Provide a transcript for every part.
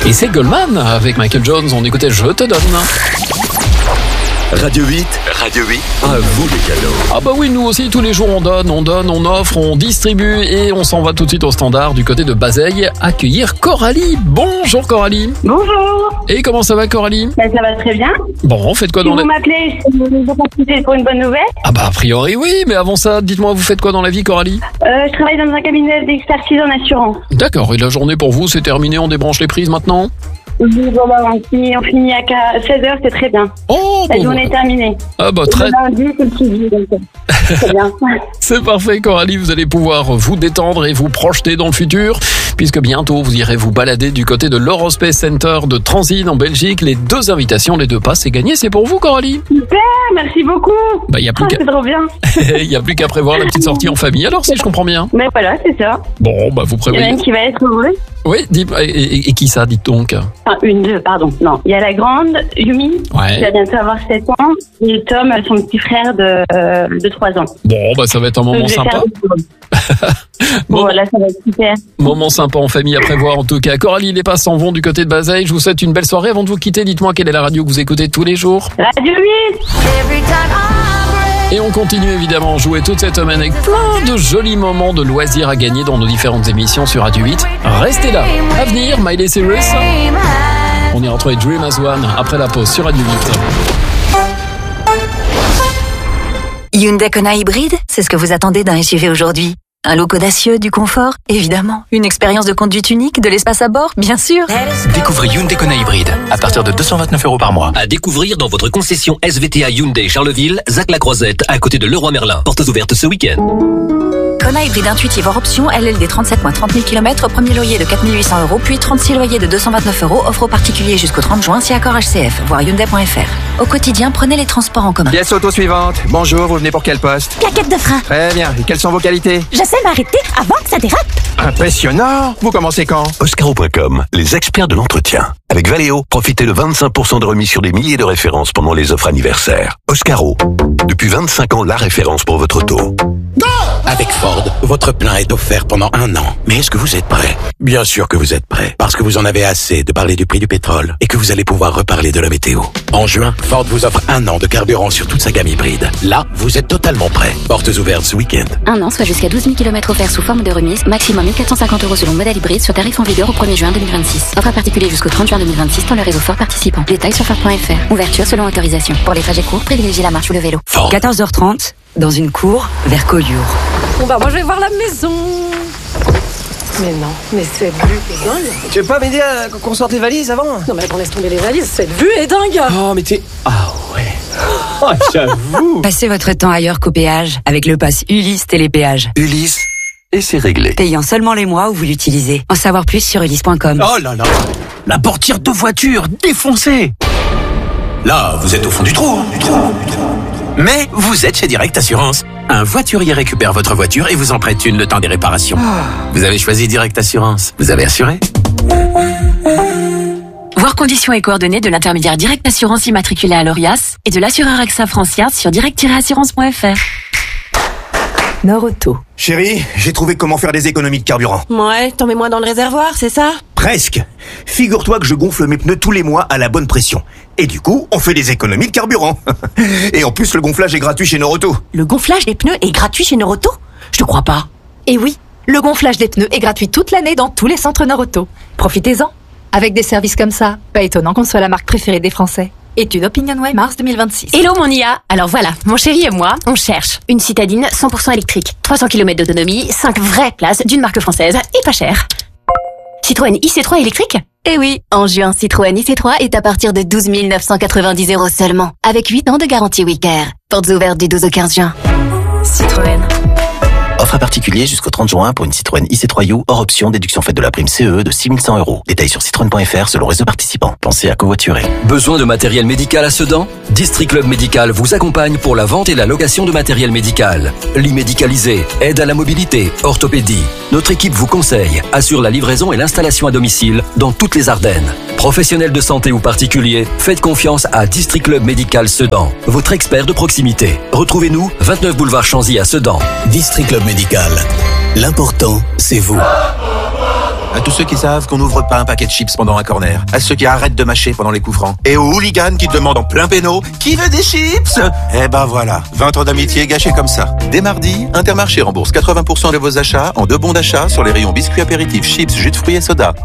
Et c'est Goldman avec Michael Jones, on écoutait Je te donne. Radio 8, à vous les cadeaux. Ah bah oui, nous aussi, tous les jours on donne, on offre, on distribue et on s'en va tout de suite au standard du côté de Bazeilles accueillir Coralie. Bonjour Coralie. Bonjour. Et comment ça va Coralie? Ça va très bien. Bon, faites quoi Si dans vous m'appelez, je peux profiter pour une bonne nouvelle. Ah bah a priori oui, mais avant ça, dites-moi, vous faites quoi dans la vie Coralie? Je travaille dans un cabinet d'expertise en assurance. D'accord, et la journée pour vous c'est terminé, on débranche les prises maintenant? Oui, voilà, on finit à 16h, c'est très bien. Oh, La journée est terminée. Ah bah très... Lundi, c'est le suivi, donc c'est bien. C'est parfait Coralie, vous allez pouvoir vous détendre et vous projeter dans le futur, puisque bientôt vous irez vous balader du côté de l'Eurospace Center de Transilles en Belgique. Les 2 invitations, les 2 passes, c'est gagné, c'est pour vous Coralie. Super, merci beaucoup. Bah y a plus qu'à... C'est trop bien. Il y a plus qu'à prévoir la petite sortie en famille, alors si je comprends bien. Mais voilà, c'est ça. Bon, bah vous Il y en a prévoyez... une qui va être heureuse. Oui, et qui ça, dites donc? Enfin, pardon, non. Il y a la grande, Yumi, Ouais. qui va bientôt avoir 7 ans, et Tom, son petit frère de 3 ans. Bon, bah ça va être un moment Donc, je vais sympa. faire Bon, voilà, ça va être super. moment sympa en famille à prévoir en tout cas. Coralie, les passes s'en vont du côté de Bazeilles. Je vous souhaite une belle soirée. Avant de vous quitter, dites-moi quelle est la radio que vous écoutez tous les jours. Radio 8. Et on continue évidemment à jouer toute cette semaine avec plein de jolis moments de loisirs à gagner dans nos différentes émissions sur Radio 8. Restez là. À venir, Miley Cyrus. On ira retrouver Dream as One après la pause sur Radio 8. Hyundai Kona Hybride, c'est ce que vous attendez d'un SUV aujourd'hui. Un look audacieux, du confort, évidemment. Une expérience de conduite unique, de l'espace à bord, bien sûr. Découvrez Hyundai Kona Hybride à partir de 229 € par mois. À découvrir dans votre concession SVTA Hyundai Charleville, Zac-la-Croisette, à côté de Leroy Merlin. Portes ouvertes ce week-end. Kona Hybride intuitive hors option, LLD 37 mois 30 000 km, premier loyer de 4 800 €, puis 36 loyers de 229 €, offre aux particuliers jusqu'au 30 juin, si accord HCF, voire Hyundai.fr. Au quotidien, prenez les transports en commun. Pièce auto suivante. Bonjour, vous venez pour quel poste? Plaquette de frein. Très bien. Et quelles sont vos qualités? Je sais m'arrêter avant que ça dérape. Impressionnant. Vous commencez quand? Oscaro.com, les experts de l'entretien. Avec Valeo, profitez de 25% de remise sur des milliers de références pendant les offres anniversaires. Oscaro, depuis 25 ans, la référence pour votre auto. Avec Ford, votre plein est offert pendant 1 an. Mais est-ce que vous êtes prêt? Bien sûr que vous êtes prêt. Parce que vous en avez assez de parler du prix du pétrole et que vous allez pouvoir reparler de la météo. En juin, Ford vous offre 1 an de carburant sur toute sa gamme hybride. Là, vous êtes totalement prêt. Portes ouvertes ce week-end. 1 an, soit jusqu'à 12 000 km offerts sous forme de remise, maximum 1 450 € selon modèle hybride sur tarif en vigueur au 1er juin 2026. Offre à particulier jusqu'au 30 juin 2026 dans le réseau Ford participant. Détails sur Ford.fr. Ouverture selon autorisation. Pour les trajets courts, privilégiez la marche ou le vélo. Ford. 14h30, dans une cour, vers Collioure. Bon bah moi je vais voir la maison. Mais non, mais cette vue est dingue. Tu veux pas m'aider à qu'on sorte les valises avant? Non mais on laisse tomber les valises, cette vue est dingue. Oh, mais t'es... Ah ouais. Oh, j'avoue. Passez votre temps ailleurs qu'au péage, avec le pass Ulysse Télépéage. Ulysse, et c'est réglé. Payant seulement les mois où vous l'utilisez. En savoir plus sur ulysse.com. Oh là là. La portière de voiture défoncée. Là, vous êtes au fond du trou. Mais vous êtes chez Direct Assurance. Un voiturier récupère votre voiture et vous en prête une le temps des réparations. Vous avez choisi Direct Assurance. Vous avez assuré? Voir conditions et coordonnées de l'intermédiaire Direct Assurance immatriculé à l'ORIAS et de l'assureur AXA Francia sur direct-assurance.fr. Nord-Auto. Chérie, j'ai trouvé comment faire des économies de carburant. Ouais, t'en mets moins dans le réservoir, c'est ça? Presque. Figure-toi que je gonfle mes pneus tous les mois à la bonne pression. Et du coup, on fait des économies de carburant. Et en plus, le gonflage est gratuit chez Nord-Auto. Le gonflage des pneus est gratuit chez Nord-Auto? Je te crois pas. Et oui, le gonflage des pneus est gratuit toute l'année dans tous les centres Nord-Auto. Profitez-en. Avec des services comme ça, pas étonnant qu'on soit la marque préférée des Français. Étude OpinionWay mars 2026. Hello mon IA. Alors voilà, mon chéri et moi, on cherche une citadine 100% électrique, 300 km d'autonomie, 5 vraies places d'une marque française et pas cher. Citroën IC3 électrique? Eh oui, en juin, Citroën IC3 est à partir de 12 990 € seulement, avec 8 ans de garantie Wicker. Portes ouvertes du 12 au 15 juin. Citroën. Offre à particulier jusqu'au 30 juin pour une Citroën IC3U hors option déduction faite de la prime CE de 6 100 €. Détails sur citroën.fr selon réseau participant. Pensez à covoiturer. Besoin de matériel médical à Sedan? District Club Médical vous accompagne pour la vente et la location de matériel médical. Lit médicalisé, aide à la mobilité, orthopédie. Notre équipe vous conseille, assure la livraison et l'installation à domicile dans toutes les Ardennes. Professionnels de santé ou particuliers, faites confiance à District Club Médical Sedan, votre expert de proximité. Retrouvez-nous 29 boulevard Chanzy à Sedan. District Club Médical. L'important, c'est vous. À tous ceux qui savent qu'on n'ouvre pas un paquet de chips pendant un corner. À ceux qui arrêtent de mâcher pendant les coups francs. Et aux hooligans qui demandent en plein péno qui veut des chips. Eh ben voilà, 20 ans d'amitié gâchés comme ça. Dès mardi, Intermarché rembourse 80% de vos achats en 2 bons d'achat sur les rayons biscuits apéritifs, chips, jus de fruits et soda.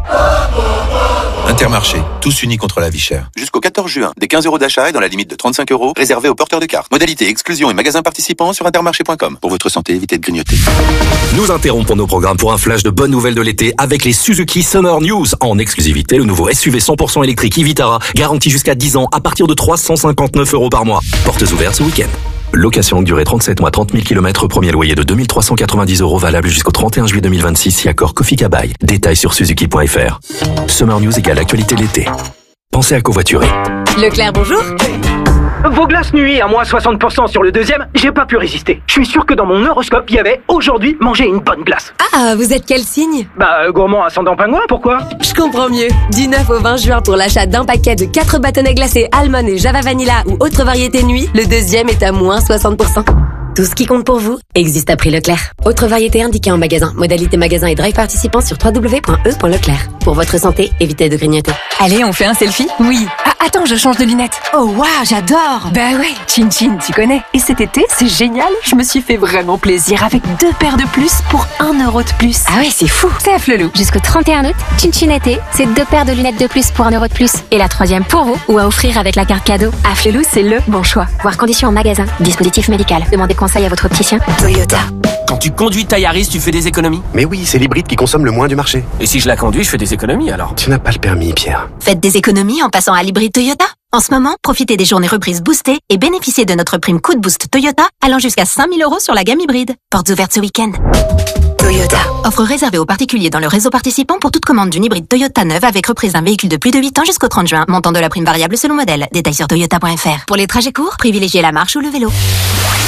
Intermarché, tous unis contre la vie chère. Jusqu'au 14 juin, des 15 € d'achat et dans la limite de 35 € réservés aux porteurs de cartes. Modalité, exclusion et magasins participants sur intermarché.com. Pour votre santé, évitez de grignoter. Nous interrompons nos programmes pour un flash de bonnes nouvelles de l'été avec les Suzuki Summer News. En exclusivité, le nouveau SUV 100% électrique e-Vitara, garanti jusqu'à 10 ans à partir de 359 € par mois. Portes ouvertes ce week-end. Location longue durée 37 mois, 30 000 km, premier loyer de 2 390 € valable jusqu'au 31 juillet 2026 si accord Kofi Kabai. Détails sur suzuki.fr. Summer News égale actualité de l'été. Pensez à covoiturer. Leclerc, bonjour. Vos glaces nuit à moins 60% sur le deuxième, j'ai pas pu résister. Je suis sûr que dans mon horoscope, il y avait aujourd'hui manger une bonne glace. Ah, vous êtes quel signe? Gourmand ascendant pingouin, pourquoi? Je comprends mieux. Du 9 au 20 juin pour l'achat d'un paquet de 4 bâtonnets glacés Almond et Java Vanilla ou autre variété nuit, le deuxième est à moins 60%. Tout ce qui compte pour vous existe à prix Leclerc. Autre variété indiquée en magasin. Modalité magasin et drive participant sur www.e.leclerc. Pour votre santé, évitez de grignoter. Allez, on fait un selfie? Oui. Ah, attends, je change de lunettes. Oh waouh, j'adore. Bah ouais, Chin Chin, tu connais. Et cet été, c'est génial. Je me suis fait vraiment plaisir avec 2 paires de plus pour 1 € de plus. Ah ouais, c'est fou. C'est à Flelou. Jusqu'au 31 août, Chin Chin été, c'est 2 paires de lunettes de plus pour 1 € de plus. Et la 3e pour vous ou à offrir avec la carte cadeau. À Flelou, c'est le bon choix. Voir conditions en magasin. Dispositif médical. Demandez conseil à votre opticien. Toyota. Quand tu conduis ta Yaris, tu fais des économies? Mais oui, c'est l'hybride qui consomme le moins du marché. Et si je la conduis, je fais des économies alors? Tu n'as pas le permis, Pierre. Faites des économies en passant à l'hybride Toyota. En ce moment, profitez des journées reprises boostées et bénéficiez de notre prime coup de boost Toyota allant jusqu'à 5 000 € sur la gamme hybride. Portes ouvertes ce week-end. Toyota. Offre réservée aux particuliers dans le réseau participant pour toute commande d'une hybride Toyota neuve avec reprise d'un véhicule de plus de 8 ans jusqu'au 30 juin. Montant de la prime variable selon modèle. Détails sur toyota.fr. Pour les trajets courts, privilégiez la marche ou le vélo.